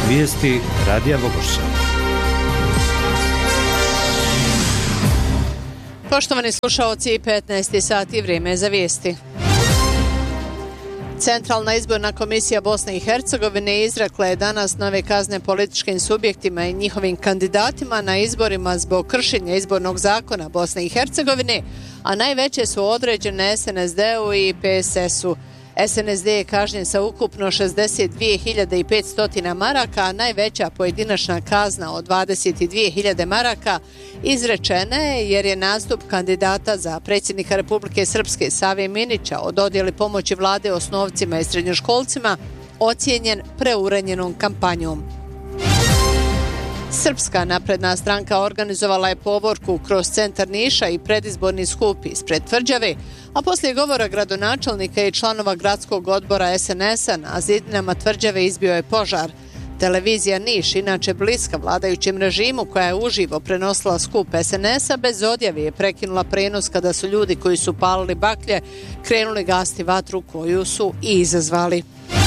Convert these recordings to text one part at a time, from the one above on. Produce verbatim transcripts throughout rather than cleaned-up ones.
Vijesti Radija Vogošća. Poštovani slušaoci, petnaest sati, vrijeme za vijesti. Centralna izborna komisija Bosne i Hercegovine izrekla je danas nove kazne političkim subjektima i njihovim kandidatima na izborima zbog kršenja izbornog zakona Bosne i Hercegovine, a najveće su određene es en es de u i pe es es u. es en es de je kažnjen sa ukupno šezdeset dvije hiljade petsto maraka, a najveća pojedinačna kazna od dvadeset dvije hiljade maraka izrečena je jer je nastup kandidata za predsjednika Republike Srpske Save Minića o dodjeli pomoći vlade osnovcima i srednjoškolcima ocijenjen preuranjenom kampanjom. Srpska napredna stranka organizovala je povorku kroz centar Niša i predizborni skup ispred Tvrđave, a poslije govora gradonačelnika i članova gradskog odbora es en es a na zidinama Tvrđave izbio je požar. Televizija Niš, inače bliska vladajućem režimu koja je uživo prenosila skup es en es a, bez odjave je prekinula prenos kada su ljudi koji su palili baklje krenuli gasti vatru koju su i izazvali.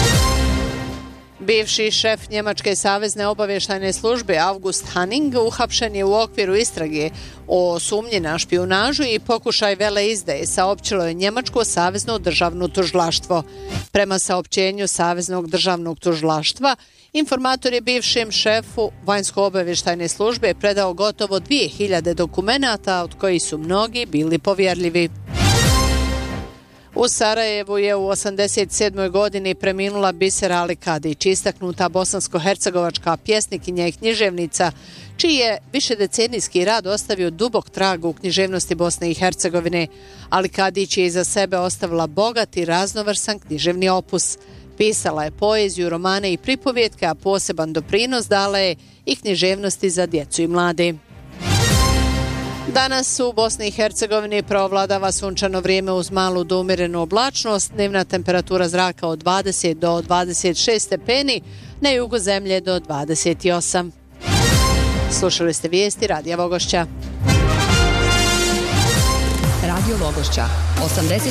Bivši šef Njemačke savezne obavještajne službe August Hanning uhapšen je u okviru istrage o sumnji na špijunažu i pokušaj veleizdaje, saopćilo je Njemačko savezno državno tužilaštvo. Prema saopćenju Saveznog državnog tužilaštva, informator je bivšem šefu vanjsko-obavještajne službe predao gotovo dvije hiljade dokumenata, od kojih su mnogi bili povjerljivi. U Sarajevu je u osamdeset sedmoj godini preminula Bisera Ali Kadić, istaknuta bosansko-hercegovačka pjesnikinja i književnica, čiji je višedecenijski rad ostavio dubok trag u književnosti Bosne i Hercegovine. Ali Kadić je iza sebe ostavila bogat i raznovrsan književni opus. Pisala je poeziju, romane i pripovjetke, a poseban doprinos dala je i književnosti za djecu i mlade. Danas u Bosni i Hercegovini preovladava sunčano vrijeme uz malu do umjerenu oblačnost, dnevna temperatura zraka od dvadeset do dvadeset šest stepeni, na jugu zemlje do dvadeset osam. Slušali ste vijesti Radija Vogošća. Radio Vogošća, osamdeset